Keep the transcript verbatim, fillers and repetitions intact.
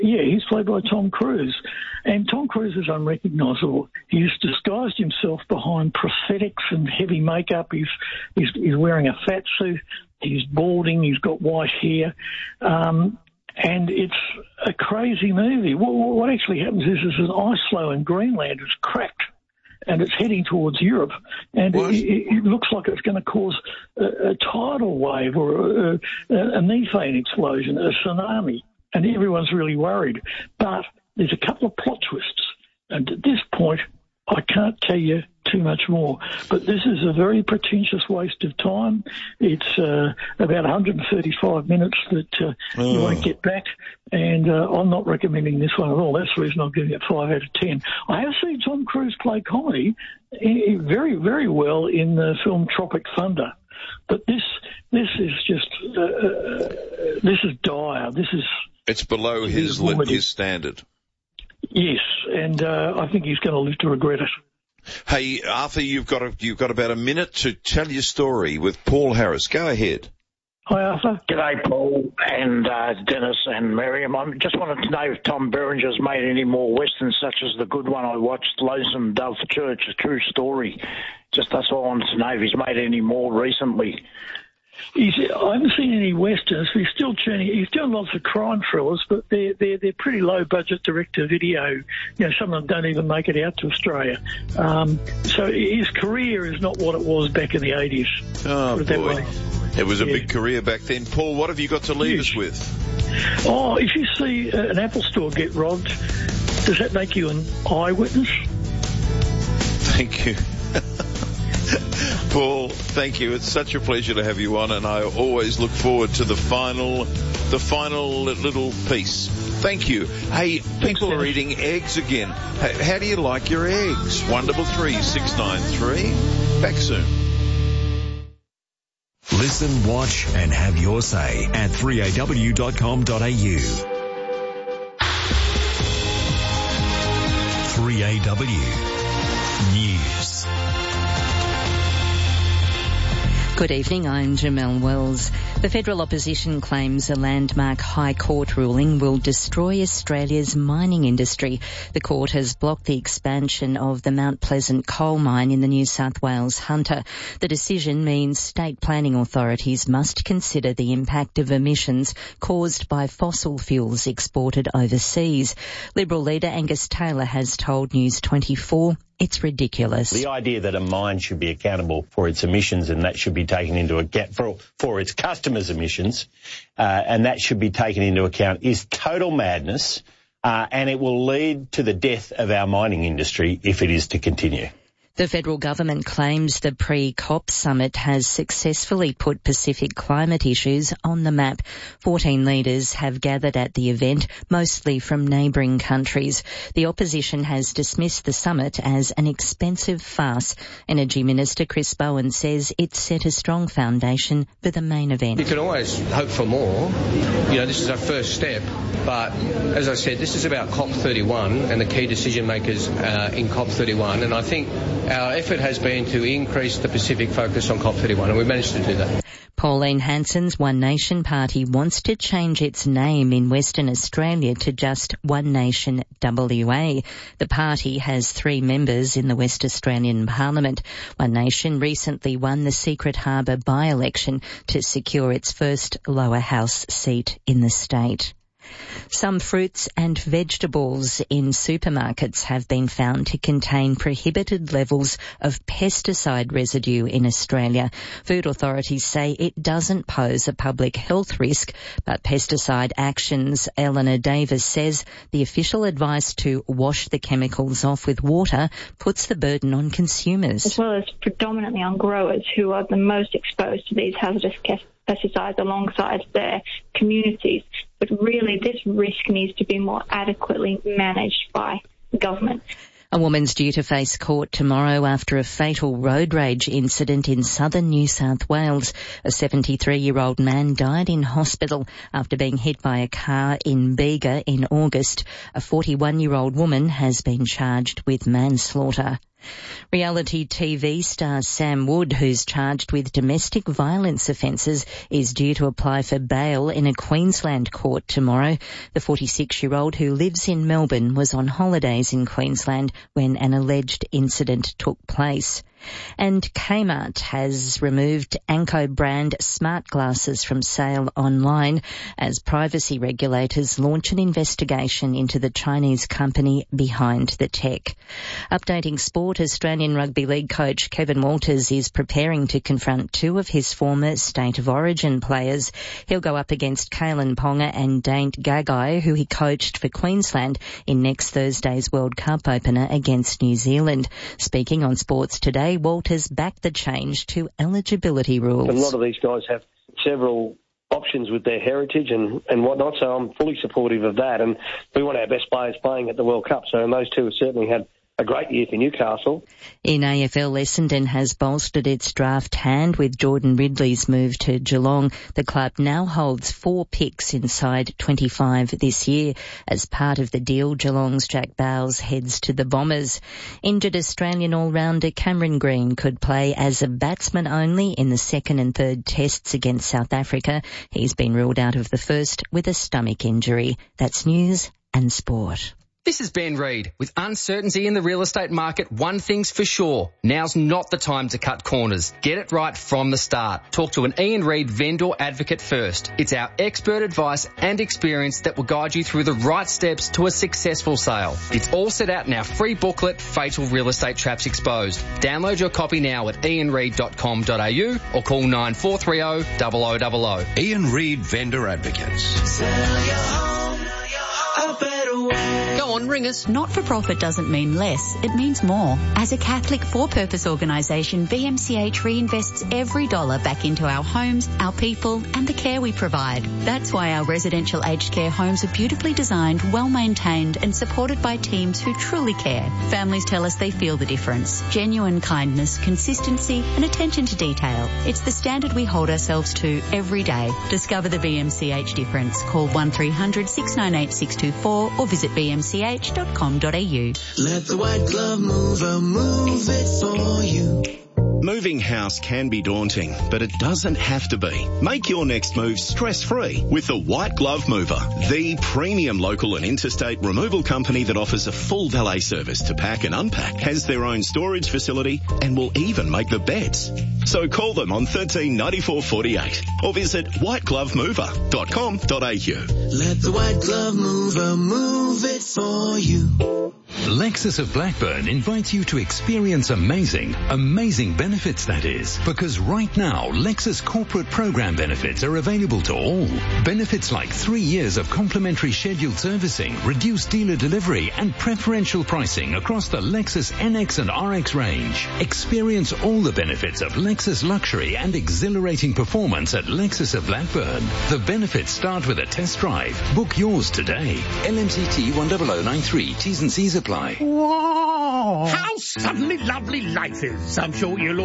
Yeah, he's played by Tom Cruise. And Tom Cruise is unrecognisable. He's disguised himself behind prosthetics and heavy makeup. He's, he's, he's wearing a fat suit. He's balding. He's got white hair. Um, and it's a crazy movie. What, what actually happens is there's an ice floe in Greenland. It's cracked. And it's heading towards Europe. And it, it looks like it's going to cause a, a tidal wave or a, a, a methane explosion, a tsunami. And everyone's really worried. But there's a couple of plot twists. And at this point, I can't tell you too much more. But this is a very pretentious waste of time. It's uh, about one hundred thirty-five minutes that uh, oh. you won't get back. And uh, I'm not recommending this one at all. That's the reason I'm giving it five out of ten. I have seen Tom Cruise play comedy very, very well in the film Tropic Thunder. But this this is just, uh, uh, this is dire. This is... It's below his his standard. Yes, and uh, I think he's going to live to regret it. Hey, Arthur, you've got a, you've got about a minute to tell your story with Paul Harris. Go ahead. Hi, Arthur. G'day, Paul and uh, Dennis and Miriam. I just wanted to know if Tom Berenger's made any more westerns, such as the good one I watched, Lonesome Dove Church, a true story. Just that's all I wanted to know, if he's made any more recently. He's, I haven't seen any westerns. He's still churning. He's doing lots of crime thrillers, but they're they're they're pretty low budget direct to video. You know, some of them don't even make it out to Australia. Um, so his career is not what it was back in the eighties. Oh boy, it was a yeah. big career back then. Paul, what have you got to leave Huge. us with? Oh, if you see an Apple store get robbed, does that make you an eyewitness? Thank you. Paul, thank you. It's such a pleasure to have you on, and I always look forward to the final, the final little piece. Thank you. Hey, people are eating eggs again. How do you like your eggs? One double three six nine three. Back soon. Listen, watch, and have your say at three a w dot com dot a u. three A W News. Good evening, I'm Jamelle Wells. The federal opposition claims a landmark High Court ruling will destroy Australia's mining industry. The court has blocked the expansion of the Mount Pleasant coal mine in the New South Wales Hunter. The decision means state planning authorities must consider the impact of emissions caused by fossil fuels exported overseas. Liberal leader Angus Taylor has told News twenty-four it's ridiculous. The idea that a mine should be accountable for its emissions and that should be taken into account for, for its customers' emissions, uh, and that should be taken into account is total madness, uh, and it will lead to the death of our mining industry if it is to continue. The federal government claims the pre-COP summit has successfully put Pacific climate issues on the map. Fourteen leaders have gathered at the event, mostly from neighbouring countries. The opposition has dismissed the summit as an expensive farce. Energy Minister Chris Bowen says it set a strong foundation for the main event. You can always hope for more. You know, this is our first step. But as I said, this is about COP thirty-one and the key decision makers uh, in COP thirty-one. And I think our effort has been to increase the Pacific focus on COP thirty-one, and we managed to do that. Pauline Hanson's One Nation party wants to change its name in Western Australia to just One Nation W A. The party has three members in the West Australian Parliament. One Nation recently won the Secret Harbour by-election to secure its first lower house seat in the state. Some fruits and vegetables in supermarkets have been found to contain prohibited levels of pesticide residue in Australia. Food authorities say it doesn't pose a public health risk, but Pesticide Action's Eleanor Davis says the official advice to wash the chemicals off with water puts the burden on consumers. As well as predominantly on growers who are the most exposed to these hazardous pesticides alongside their communities. But really, this risk needs to be more adequately managed by the government. A woman's due to face court tomorrow after a fatal road rage incident in southern New South Wales. A seventy-three-year-old man died in hospital after being hit by a car in Bega in August. A forty-one-year-old woman has been charged with manslaughter. Reality T V star Sam Wood, who's charged with domestic violence offences, is due to apply for bail in a Queensland court tomorrow. The forty-six-year-old, who lives in Melbourne, was on holidays in Queensland when an alleged incident took place. And Kmart has removed Anko brand smart glasses from sale online as privacy regulators launch an investigation into the Chinese company behind the tech. Updating sport, Australian Rugby League coach Kevin Walters is preparing to confront two of his former State of Origin players. He'll go up against Kalen Ponga and Dane Gagai, who he coached for Queensland in next Thursday's World Cup opener against New Zealand. Speaking on Sports Today, Walters backed the change to eligibility rules. A lot of these guys have several options with their heritage and, and whatnot, so I'm fully supportive of that. And we want our best players playing at the World Cup, so those two have certainly had a great year for Newcastle. In A F L, Essendon has bolstered its draft hand with Jordan Ridley's move to Geelong. The club now holds four picks inside twenty-five this year. As part of the deal, Geelong's Jack Bowles heads to the Bombers. Injured Australian all-rounder Cameron Green could play as a batsman only in the second and third tests against South Africa. He's been ruled out of the first with a stomach injury. That's news and sport. This is Ben Reid. With uncertainty in the real estate market, one thing's for sure. Now's not the time to cut corners. Get it right from the start. Talk to an Ian Reid vendor advocate first. It's our expert advice and experience that will guide you through the right steps to a successful sale. It's all set out in our free booklet, Fatal Real Estate Traps Exposed. Download your copy now at ian reid dot com dot a u or call nine four three zero, zero zero zero zero. Ian Reid Vendor Advocates. Sell your home a better way. Go on, ring us. Not-for-profit doesn't mean less, it means more. As a Catholic for-purpose organisation, V M C H reinvests every dollar back into our homes, our people and the care we provide. That's why our residential aged care homes are beautifully designed, well-maintained and supported by teams who truly care. Families tell us they feel the difference. Genuine kindness, consistency and attention to detail. It's the standard we hold ourselves to every day. Discover the V M C H difference. Call one three hundred, six nine eight, six two four or visit v m c h dot com dot a u. Let the white glove mover move it for you. Moving house can be daunting, but it doesn't have to be. Make your next move stress-free with the White Glove Mover, the premium local and interstate removal company that offers a full valet service to pack and unpack, has their own storage facility and will even make the beds. So call them on thirteen ninety-four forty-eight or visit white glove mover dot com dot a u. Let the white glove mover move it for you. Lexus of Blackburn invites you to experience amazing, amazing benefits, that is. Because right now, Lexus corporate program benefits are available to all. Benefits like three years of complimentary scheduled servicing, reduced dealer delivery, and preferential pricing across the Lexus N X and R X range. Experience all the benefits of Lexus luxury and exhilarating performance at Lexus of Blackburn. The benefits start with a test drive. Book yours today. L M C T one zero zero nine three. T's and C's apply. Whoa! How suddenly lovely life is. I'm sure you'll